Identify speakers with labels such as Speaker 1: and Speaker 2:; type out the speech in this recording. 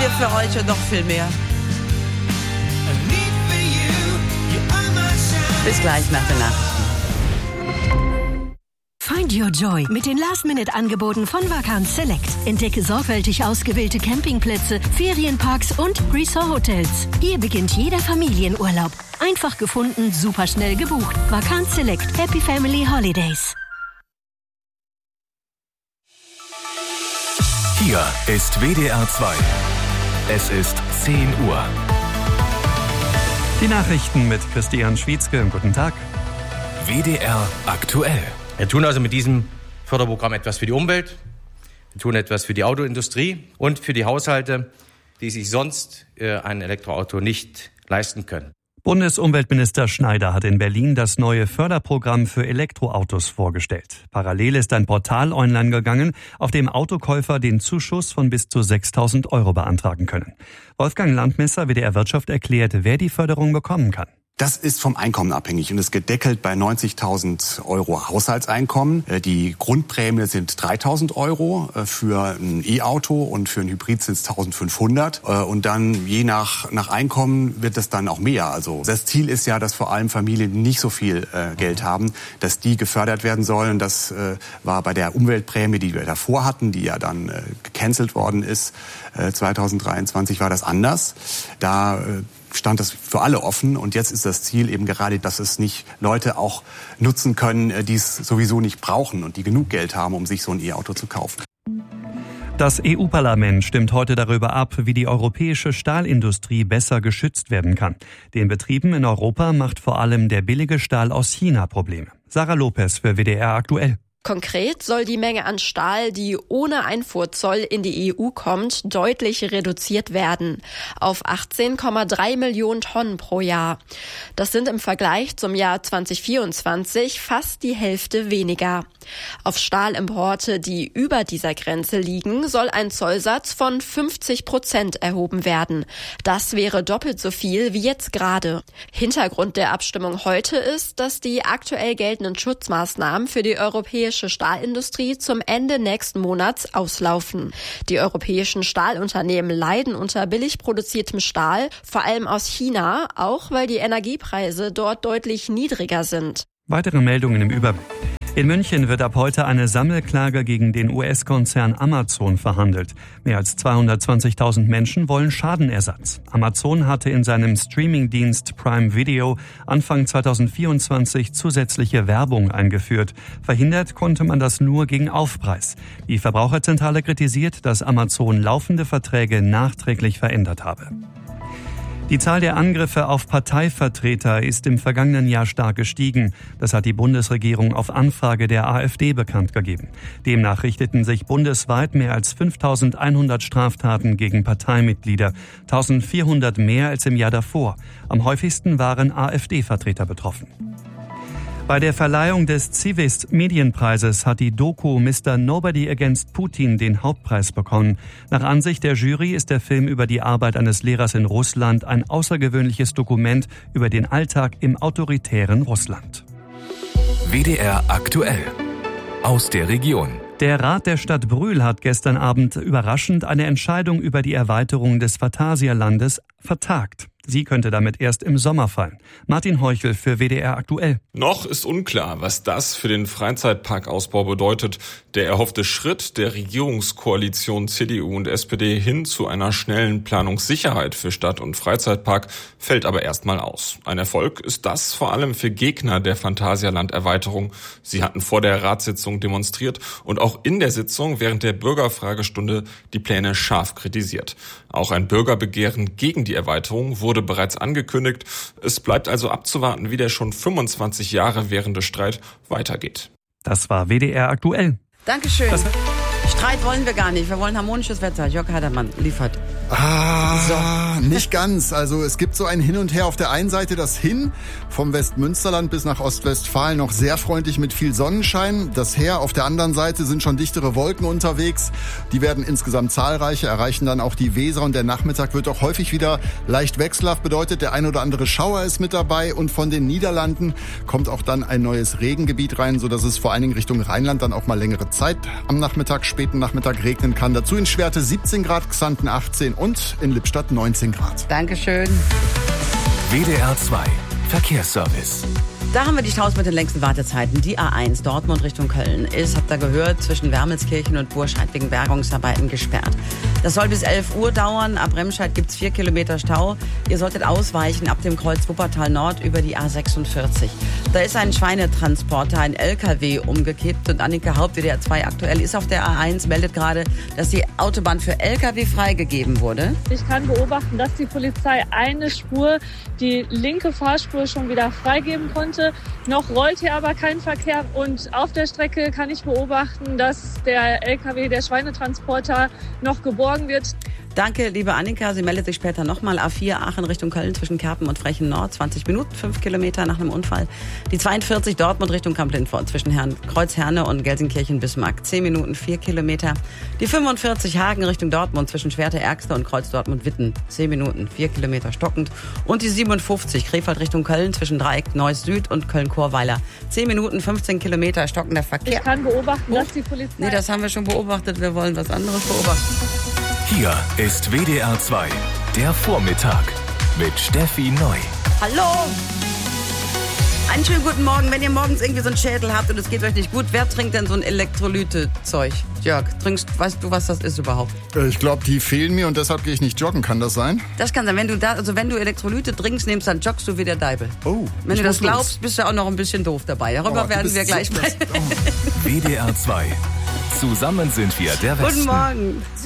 Speaker 1: wir für heute noch viel mehr. Bis gleich nach der Nacht.
Speaker 2: Find your joy mit den Last-Minute-Angeboten von Vacanz Select. Entdecke sorgfältig ausgewählte Campingplätze, Ferienparks und Resort-Hotels. Hier beginnt jeder Familienurlaub. Einfach gefunden, super schnell gebucht. Vacanz Select. Happy Family Holidays.
Speaker 3: Hier ist WDR 2. Es ist 10 Uhr.
Speaker 4: Die Nachrichten mit Christian Schwietzke. Guten Tag.
Speaker 3: WDR aktuell.
Speaker 5: Wir tun also mit diesem Förderprogramm etwas für die Umwelt, wir tun etwas für die Autoindustrie und für die Haushalte, die sich sonst ein Elektroauto nicht leisten können.
Speaker 4: Bundesumweltminister Schneider hat in Berlin das neue Förderprogramm für Elektroautos vorgestellt. Parallel ist ein Portal online gegangen, auf dem Autokäufer den Zuschuss von bis zu 6.000 € beantragen können. Wolfgang Landmesser, WDR Wirtschaft, erklärt, wer die Förderung bekommen kann.
Speaker 6: Das ist vom Einkommen abhängig und ist gedeckelt bei 90.000 € Haushaltseinkommen. Die Grundprämie sind 3.000 €, für ein E-Auto und für ein Hybrid sind es 1.500. Und dann je nach Einkommen wird es dann auch mehr. Also das Ziel ist ja, dass vor allem Familien, die nicht so viel Geld haben, dass die gefördert werden sollen. Das war bei der Umweltprämie, die wir davor hatten, die ja dann gecancelt worden ist. 2023 war das anders. Da stand das für alle offen und jetzt ist das Ziel eben gerade, dass es nicht Leute auch nutzen können, die es sowieso nicht brauchen und die genug Geld haben, um sich so ein E-Auto zu kaufen.
Speaker 4: Das EU-Parlament stimmt heute darüber ab, wie die europäische Stahlindustrie besser geschützt werden kann. Den Betrieben in Europa macht vor allem der billige Stahl aus China Probleme. Sarah Lopez für WDR aktuell.
Speaker 7: Konkret soll die Menge an Stahl, die ohne Einfuhrzoll in die EU kommt, deutlich reduziert werden. Auf 18,3 Millionen Tonnen pro Jahr. Das sind im Vergleich zum Jahr 2024 fast die Hälfte weniger. Auf Stahlimporte, die über dieser Grenze liegen, soll ein Zollsatz von 50% erhoben werden. Das wäre doppelt so viel wie jetzt gerade. Hintergrund der Abstimmung heute ist, dass die aktuell geltenden Schutzmaßnahmen für die europäische Stahlindustrie zum Ende nächsten Monats auslaufen. Die europäischen Stahlunternehmen leiden unter billig produziertem Stahl, vor allem aus China, auch weil die Energiepreise dort deutlich niedriger sind.
Speaker 4: Weitere Meldungen im Überblick. In München wird ab heute eine Sammelklage gegen den US-Konzern Amazon verhandelt. Mehr als 220.000 Menschen wollen Schadenersatz. Amazon hatte in seinem Streamingdienst Prime Video Anfang 2024 zusätzliche Werbung eingeführt. Verhindert konnte man das nur gegen Aufpreis. Die Verbraucherzentrale kritisiert, dass Amazon laufende Verträge nachträglich verändert habe. Die Zahl der Angriffe auf Parteivertreter ist im vergangenen Jahr stark gestiegen. Das hat die Bundesregierung auf Anfrage der AfD bekannt gegeben. Demnach richteten sich bundesweit mehr als 5.100 Straftaten gegen Parteimitglieder, 1.400 mehr als im Jahr davor. Am häufigsten waren AfD-Vertreter betroffen. Bei der Verleihung des Zivist Medienpreises hat die Doku Mr. Nobody Against Putin den Hauptpreis bekommen. Nach Ansicht der Jury ist der Film über die Arbeit eines Lehrers in Russland ein außergewöhnliches Dokument über den Alltag im autoritären Russland.
Speaker 3: WDR aktuell. Aus der Region.
Speaker 4: Der Rat der Stadt Brühl hat gestern Abend überraschend eine Entscheidung über die Erweiterung des Phantasialandes vertagt. Sie könnte damit erst im Sommer fallen. Martin Heuchel für WDR aktuell.
Speaker 8: Noch ist unklar, was das für den Freizeitparkausbau bedeutet. Der erhoffte Schritt der Regierungskoalition CDU und SPD hin zu einer schnellen Planungssicherheit für Stadt- und Freizeitpark fällt aber erstmal aus. Ein Erfolg ist das vor allem für Gegner der Phantasialand-Erweiterung. Sie hatten vor der Ratssitzung demonstriert und auch in der Sitzung während der Bürgerfragestunde die Pläne scharf kritisiert. Auch ein Bürgerbegehren gegen die Erweiterung wurde bereits angekündigt. Es bleibt also abzuwarten, wie der schon 25 Jahre währende Streit weitergeht.
Speaker 4: Das war WDR aktuell.
Speaker 1: Dankeschön. Streit wollen wir gar nicht. Wir wollen harmonisches Wetter. Jörg Heidermann liefert.
Speaker 9: Nicht ganz. Also es gibt so ein Hin und Her. Auf der einen Seite das Hin vom Westmünsterland bis nach Ostwestfalen noch sehr freundlich mit viel Sonnenschein. Das Her auf der anderen Seite sind schon dichtere Wolken unterwegs. Die werden insgesamt zahlreicher, erreichen dann auch die Weser und der Nachmittag wird auch häufig wieder leicht wechselhaft. Bedeutet, der ein oder andere Schauer ist mit dabei und von den Niederlanden kommt auch dann ein neues Regengebiet rein, sodass es vor allen Dingen Richtung Rheinland dann auch mal längere Zeit am Nachmittag spät späten Nachmittag regnen kann. Dazu in Schwerte 17 Grad, Xanten 18 und in Lippstadt 19 Grad.
Speaker 1: Dankeschön.
Speaker 3: WDR 2 Verkehrsservice.
Speaker 1: Da haben wir die Staus mit den längsten Wartezeiten. Die A1 Dortmund Richtung Köln ist, habt ihr gehört, zwischen Wermelskirchen und Burscheid wegen Bergungsarbeiten gesperrt. Das soll bis 11 Uhr dauern. Ab Remscheid gibt's 4 Kilometer Stau. Ihr solltet ausweichen ab dem Kreuz Wuppertal Nord über die A46. Da ist ein Schweinetransporter, ein LKW umgekippt und Annika Haupt, WDR 2 aktuell, ist auf der A1, meldet gerade, dass die Autobahn für LKW freigegeben wurde.
Speaker 10: Ich kann beobachten, dass die Polizei eine Spur, die linke Fahrspur, schon wieder freigeben konnte. Noch rollt hier aber kein Verkehr und auf der Strecke kann ich beobachten, dass der LKW, der Schweinetransporter, noch geborgen wird.
Speaker 1: Danke, liebe Annika. Sie meldet sich später nochmal. A4 Aachen Richtung Köln zwischen Kerpen und Frechen Nord. 20 Minuten, 5 Kilometer nach einem Unfall. Die 42 Dortmund Richtung Kamp-Lindfort zwischen Kreuzherne und Gelsenkirchen-Bismarck. 10 Minuten, 4 Kilometer. Die 45 Hagen Richtung Dortmund zwischen Schwerte-Erxter und Kreuz Dortmund-Witten. 10 Minuten, 4 Kilometer stockend. Und die 57 Krefeld Richtung Köln zwischen Dreieck Neuss Süd und Köln-Chorweiler. 10 Minuten, 15 Kilometer stockender Verkehr.
Speaker 10: Ich kann beobachten, dass die Polizei...
Speaker 1: Nee, das haben wir schon beobachtet. Wir wollen was anderes beobachten.
Speaker 3: Hier ist WDR 2, der Vormittag mit Steffi Neu.
Speaker 1: Hallo! Einen schönen guten Morgen. Wenn ihr morgens irgendwie so einen Schädel habt und es geht euch nicht gut, wer trinkt denn so ein Elektrolyte-Zeug? Jörg, weißt du, was das ist überhaupt?
Speaker 9: Ich glaube, die fehlen mir und deshalb gehe ich nicht joggen. Kann das sein?
Speaker 1: Das kann sein. Wenn du Elektrolyte trinkst, nimmst, dann joggst du wie der Deibel.
Speaker 9: Oh,
Speaker 1: wenn du das glaubst, bist du auch noch ein bisschen doof dabei. Darüber werden wir gleich sprechen.
Speaker 3: WDR 2. Zusammen sind wir der Westen.
Speaker 1: Guten Morgen.